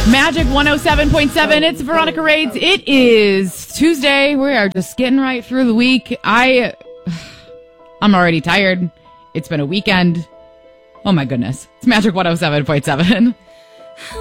Magic 107.7. It's Veronica Raids. It is Tuesday. We are just getting right through the week. I'm already tired. It's been a weekend. Oh my goodness. It's Magic 107.7.